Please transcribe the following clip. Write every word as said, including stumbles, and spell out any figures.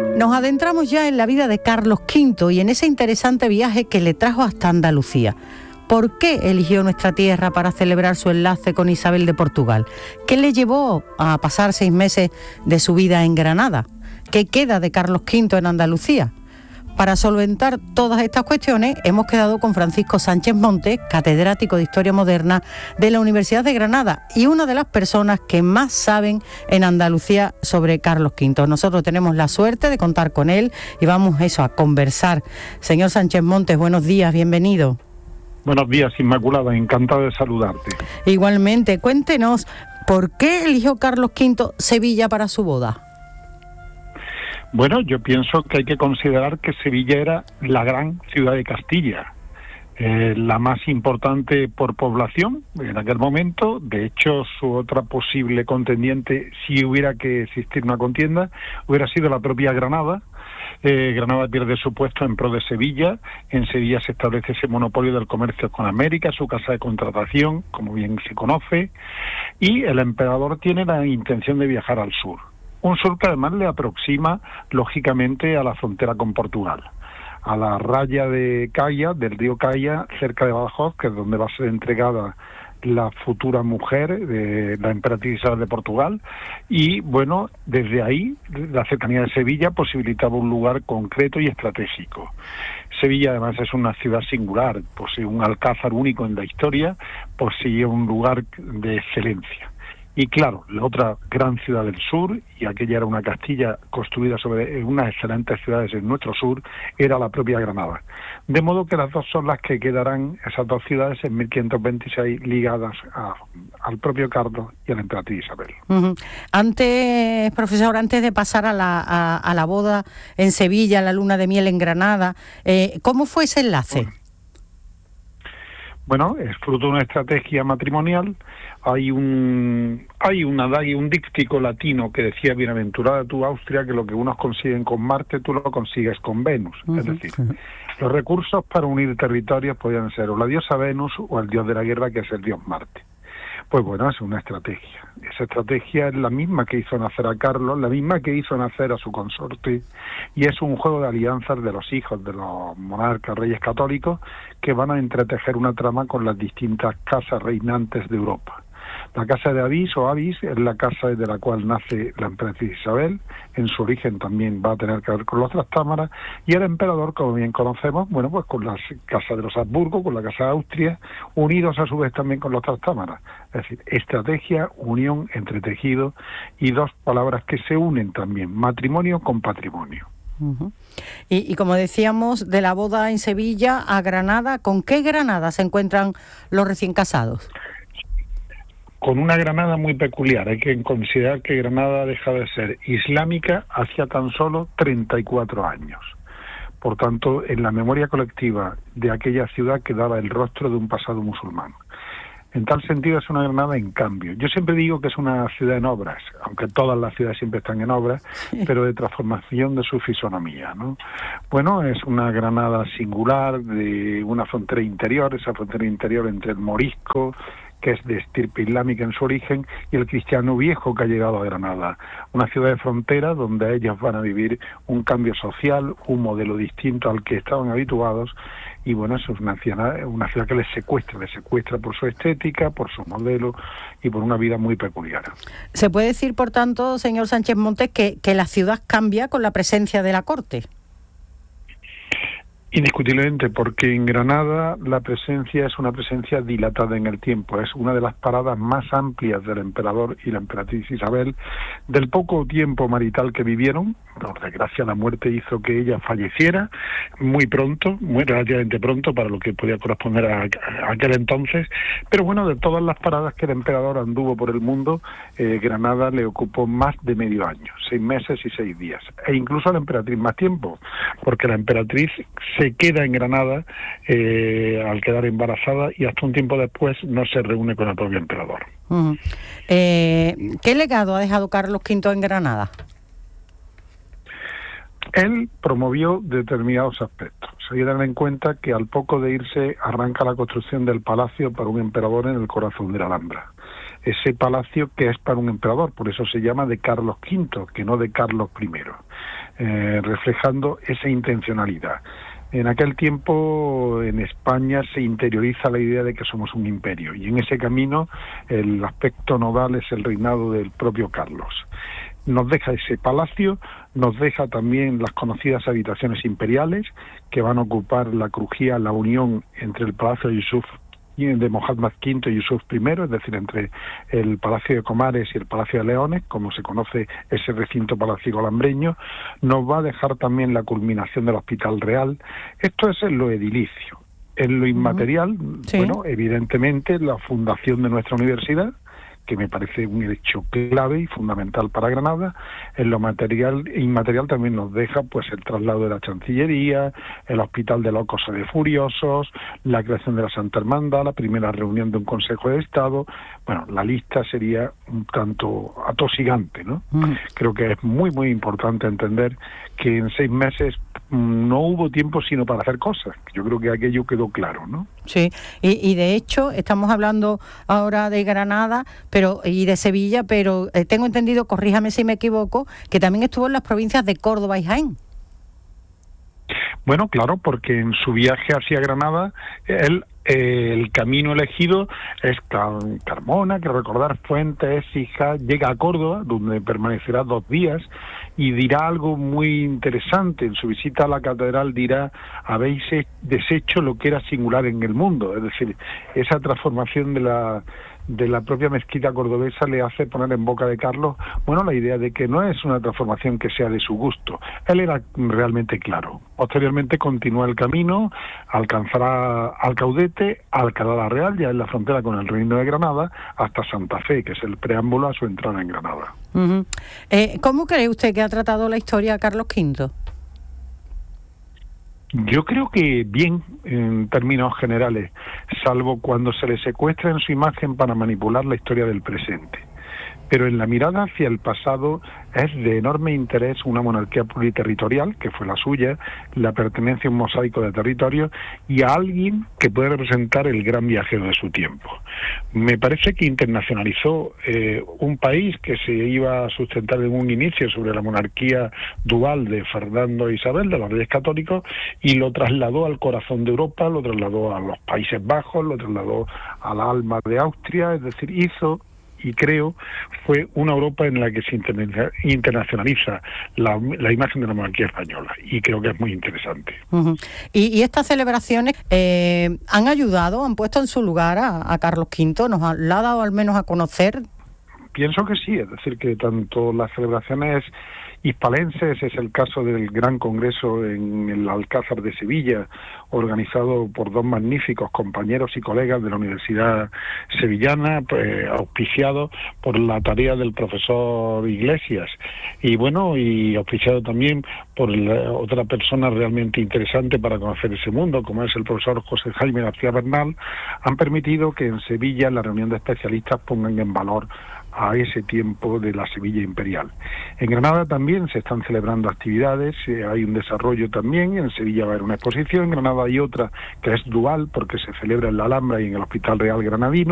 Nos adentramos ya en la vida de Carlos quinto y en ese interesante viaje que le trajo hasta Andalucía. ¿Por qué eligió nuestra tierra para celebrar su enlace con Isabel de Portugal? ¿Qué le llevó a pasar seis meses de su vida en Granada? ¿Qué queda de Carlos quinto en Andalucía? Para solventar todas estas cuestiones hemos quedado con Francisco Sánchez Montes, catedrático de Historia Moderna de la Universidad de Granada y una de las personas que más saben en Andalucía sobre Carlos quinto. Nosotros tenemos la suerte de contar con él y vamos eso a conversar. Señor Sánchez Montes, buenos días, bienvenido. Buenos días, Inmaculada, encantado de saludarte. Igualmente, cuéntenos, ¿por qué eligió Carlos quinto Sevilla para su boda? Bueno, yo pienso que hay que considerar que Sevilla era la gran ciudad de Castilla, eh, la más importante por población en aquel momento. De hecho, su otra posible contendiente, si hubiera que existir una contienda, hubiera sido la propia Granada. Eh, Granada pierde su puesto en pro de Sevilla. En Sevilla se establece ese monopolio del comercio con América, su casa de contratación, como bien se conoce, y el emperador tiene la intención de viajar al sur. Un sur que además le aproxima, lógicamente, a la frontera con Portugal, a la raya de Caya, del río Caya, cerca de Badajoz, que es donde va a ser entregada la futura mujer de la emperatriz Isabel de Portugal. Y, bueno, desde ahí, la cercanía de Sevilla posibilitaba un lugar concreto y estratégico. Sevilla, además, es una ciudad singular, posee un alcázar único en la historia, posee un lugar de excelencia. Y claro, la otra gran ciudad del sur, y aquella era una Castilla construida sobre unas excelentes ciudades en nuestro sur, era la propia Granada. De modo que las dos son las que quedarán, esas dos ciudades, en mil quinientos veintiséis ligadas a, al propio Carlos y a la emperatriz Isabel. Uh-huh. Antes, profesor, antes de pasar a la, a, a la boda en Sevilla, la luna de miel en Granada, eh, ¿cómo fue ese enlace? Bueno, es fruto de una estrategia matrimonial. Hay un hay una hay un díptico latino que decía: bienaventurada tú, Austria, que lo que unos consiguen con Marte, tú lo consigues con Venus. Uh-huh. Es decir, los recursos para unir territorios podían ser o la diosa Venus o el dios de la guerra, que es el dios Marte. Pues bueno, es una estrategia. Esa estrategia es la misma que hizo nacer a Carlos, la misma que hizo nacer a su consorte, y es un juego de alianzas de los hijos de los monarcas reyes católicos que van a entretejer una trama con las distintas casas reinantes de Europa. La casa de Avís o Avis es la casa de la cual nace la emperatriz Isabel. En su origen también va a tener que ver con los Trastámaras, y el emperador, como bien conocemos, bueno, pues con la casa de los Habsburgo, con la casa de Austria, unidos a su vez también con los Trastámaras. Es decir, estrategia, unión, entretejido, y dos palabras que se unen también: matrimonio con patrimonio. Uh-huh. Y, y como decíamos, de la boda en Sevilla a Granada, ¿con qué Granada se encuentran los recién casados? Con una Granada muy peculiar. Hay que considerar que Granada deja de ser islámica hacía tan solo treinta y cuatro años. Por tanto, en la memoria colectiva de aquella ciudad quedaba el rostro de un pasado musulmán. En tal sentido es una Granada en cambio. Yo siempre digo que es una ciudad en obras, aunque todas las ciudades siempre están en obras, pero de transformación de su fisonomía, ¿no? Bueno, es una Granada singular, de una frontera interior, esa frontera interior entre el morisco, que es de estirpe islámica en su origen, y el cristiano viejo que ha llegado a Granada. Una ciudad de frontera donde ellos van a vivir un cambio social, un modelo distinto al que estaban habituados, y bueno, eso es una ciudad, una ciudad que les secuestra, les secuestra por su estética, por su modelo y por una vida muy peculiar. ¿Se puede decir, por tanto, señor Sánchez Montes, que, que la ciudad cambia con la presencia de la corte? Indiscutiblemente, porque en Granada la presencia es una presencia dilatada en el tiempo. Es una de las paradas más amplias del emperador y la emperatriz Isabel, del poco tiempo marital que vivieron. Por desgracia, la muerte hizo que ella falleciera muy pronto, muy relativamente pronto para lo que podía corresponder a, a aquel entonces. Pero bueno, de todas las paradas que el emperador anduvo por el mundo, eh, Granada le ocupó más de medio año, seis meses y seis días. E incluso a la emperatriz más tiempo, porque la emperatriz se queda en Granada eh, al quedar embarazada, y hasta un tiempo después no se reúne con el propio emperador. Uh-huh. Eh, ¿Qué legado ha dejado Carlos quinto en Granada? Él promovió determinados aspectos. Hay que tener en cuenta que al poco de irse arranca la construcción del palacio para un emperador en el corazón de la Alhambra. ese palacio que es para un emperador, por eso se llama de Carlos quinto, que no de Carlos primero, eh, reflejando esa intencionalidad. En aquel tiempo en España se interioriza la idea de que somos un imperio, y en ese camino el aspecto nodal es el reinado del propio Carlos. Nos deja ese palacio, nos deja también las conocidas habitaciones imperiales que van a ocupar la crujía, la unión entre el Palacio de Yusuf de Mohammad quinto y Yusuf primero, es decir, entre el Palacio de Comares y el Palacio de Leones, como se conoce ese recinto palaciego alhambreño. Nos va a dejar también la culminación del Hospital Real. Esto es en lo edilicio. En lo inmaterial, sí. bueno, evidentemente la fundación de nuestra universidad, que me parece un hecho clave y fundamental para Granada. En lo material e inmaterial también nos deja pues el traslado de la Chancillería, el Hospital de Locos y de Furiosos, la creación de la Santa Hermandad, la primera reunión de un Consejo de Estado. Bueno, la lista sería un tanto atosigante, ¿no? Mm. Creo que es muy, muy importante entender que en seis meses no hubo tiempo sino para hacer cosas. Yo creo que aquello quedó claro, ¿no? Sí, y, y de hecho estamos hablando ahora de Granada pero y de Sevilla, pero eh, tengo entendido, corríjame si me equivoco, que también estuvo en las provincias de Córdoba y Jaén. Bueno, claro, porque en su viaje hacia Granada, él, eh, el camino elegido es Carmona, que recordar Fuentes, Écija, llega a Córdoba, donde permanecerá dos días, y dirá algo muy interesante. En su visita a la catedral dirá: habéis deshecho lo que era singular en el mundo. Es decir, esa transformación de la de la propia mezquita cordobesa le hace poner en boca de Carlos, bueno, la idea de que no es una transformación que sea de su gusto. Él era realmente claro. Posteriormente continúa el camino, alcanzará Alcaudete, Alcalá la Real, ya en la frontera con el Reino de Granada, hasta Santa Fe, que es el preámbulo a su entrada en Granada. Uh-huh. Eh, ¿Cómo cree usted que ha tratado la historia Carlos quinto? Yo creo que bien, en términos generales, salvo cuando se le secuestra en su imagen para manipular la historia del presente. Pero en la mirada hacia el pasado es de enorme interés una monarquía pluriterritorial, que fue la suya, la pertenencia a un mosaico de territorios y a alguien que puede representar el gran viajero de su tiempo. Me parece que internacionalizó eh, un país que se iba a sustentar en un inicio sobre la monarquía dual de Fernando e Isabel, de los Reyes Católicos, y lo trasladó al corazón de Europa, lo trasladó a los Países Bajos, lo trasladó a la alma de Austria, es decir, hizo... y creo fue una Europa en la que se internacionaliza la, la imagen de la monarquía española, y creo que es muy interesante. Uh-huh. y, y estas celebraciones eh, han ayudado, han puesto en su lugar a, a Carlos quinto, nos ha, la ha dado al menos a conocer. Pienso que sí, es decir, que tanto las celebraciones hispalenses, es el caso del gran congreso en el Alcázar de Sevilla, organizado por dos magníficos compañeros y colegas de la Universidad Sevillana, pues, auspiciado por la tarea del profesor Iglesias, y bueno, y auspiciado también por la, otra persona realmente interesante para conocer ese mundo, como es el profesor José Jaime García Bernal, han permitido que en Sevilla la reunión de especialistas pongan en valor a ese tiempo de la Sevilla imperial. En Granada también se están celebrando actividades, eh, hay un desarrollo también, en Sevilla va a haber una exposición, en Granada hay otra que es dual porque se celebra en la Alhambra y en el Hospital Real Granadino.